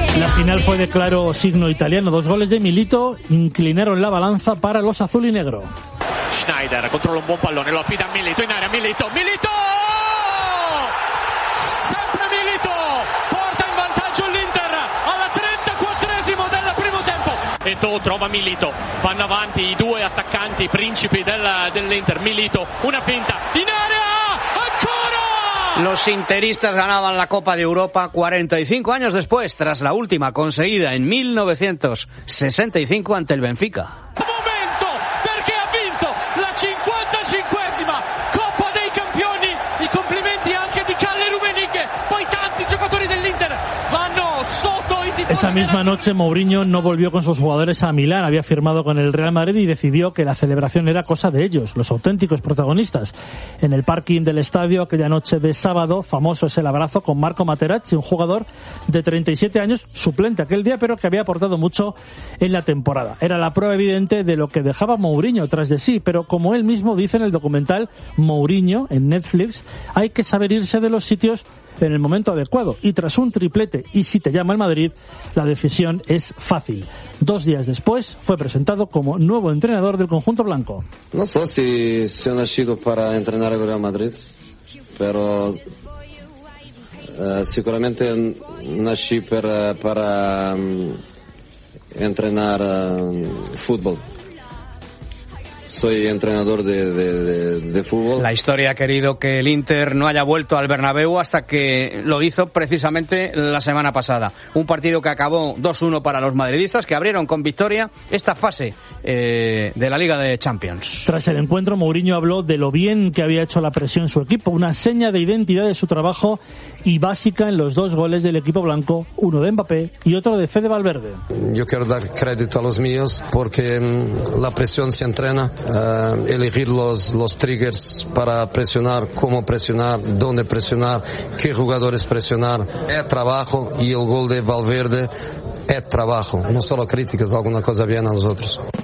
La final fue de claro signo italiano. 2 goles de Milito inclinaron la balanza para los azul y negro. Schneider controlla un buon pallone, lo affida a Milito in area, Milito! Sempre Milito! Porta in vantaggio l'Inter alla 34esimo del primo tempo. Eto'o trova Milito, vanno avanti i due attaccanti principi dell'Inter. Milito, una finta, in area, ancora! Los interistas ganaban la Copa de Europa 45 años después, tras la última conseguida en 1965 ante el Benfica. Momento, perché ha vinto la 55esima Coppa dei Campioni. I complimenti anche di Calle Rummenigge. Poi tanti giocatori dell'Inter vanno sotto i tifosi. Esa misma noche Mourinho no volvió con sus jugadores a Milán, había firmado con el Real Madrid y decidió que la celebración era cosa de ellos, los auténticos protagonistas. En el parking del estadio aquella noche de sábado, famoso es el abrazo con Marco Materazzi, un jugador de 37 años, suplente aquel día, pero que había aportado mucho en la temporada. Era la prueba evidente de lo que dejaba Mourinho tras de sí, pero como él mismo dice en el documental Mourinho en Netflix, hay que saber irse de los sitios en el momento adecuado, y tras un triplete y si te llama el Madrid, la decisión es fácil. 2 días después fue presentado como nuevo entrenador del conjunto blanco. No sé si he nacido para entrenar el Real Madrid, pero seguramente nací para entrenar fútbol. Soy entrenador de fútbol. La historia ha querido que el Inter no haya vuelto al Bernabéu hasta que lo hizo precisamente la semana pasada. Un partido que acabó 2-1 para los madridistas, que abrieron con victoria esta fase de la Liga de Champions. Tras el encuentro, Mourinho habló de lo bien que había hecho la presión su equipo, una seña de identidad de su trabajo y básica en los 2 goles del equipo blanco, uno de Mbappé y otro de Fede Valverde. Yo quiero dar crédito a los míos porque la presión se entrena. Elegir los triggers para presionar, cómo presionar, dónde presionar, qué jugadores presionar, es trabajo, y el gol de Valverde es trabajo, no solo críticas, alguna cosa bien a nosotros.